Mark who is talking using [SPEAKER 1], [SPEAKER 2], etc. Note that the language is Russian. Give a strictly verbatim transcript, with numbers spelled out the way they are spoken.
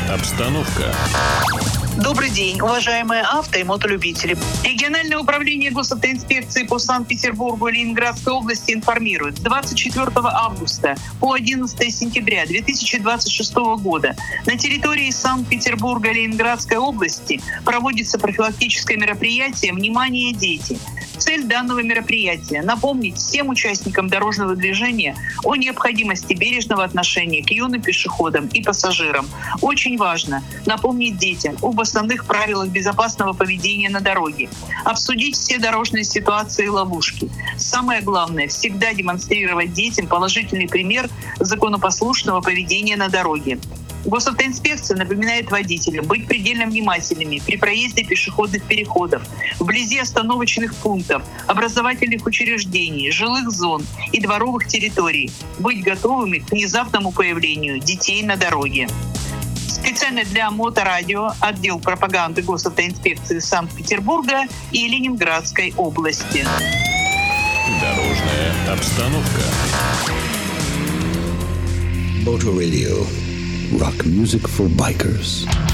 [SPEAKER 1] обстановка.
[SPEAKER 2] Добрый день, уважаемые авто- и мотолюбители. Региональное управление госавтоинспекции по Санкт-Петербургу и Ленинградской области информирует: с двадцать четвёртого августа по одиннадцатое сентября две тысячи двадцать шестого года на территории Санкт-Петербурга и Ленинградской области проводится профилактическое мероприятие «Внимание, дети». Цель данного мероприятия — напомнить всем участникам дорожного движения о необходимости бережного отношения к юным пешеходам и пассажирам. Очень важно напомнить детям об основных правилах безопасного поведения на дороге, обсудить все дорожные ситуации и ловушки. Самое главное — всегда демонстрировать детям положительный пример законопослушного поведения на дороге. Госавтоинспекция напоминает водителям быть предельно внимательными при проезде пешеходных переходов, вблизи остановочных пунктов, образовательных учреждений, жилых зон и дворовых территорий, быть готовыми к внезапному появлению детей на дороге. Специально для Моторадио, отдел пропаганды Госавтоинспекции Санкт-Петербурга и Ленинградской области.
[SPEAKER 1] Дорожная обстановка.
[SPEAKER 3] Motor Radio. Rock music for bikers.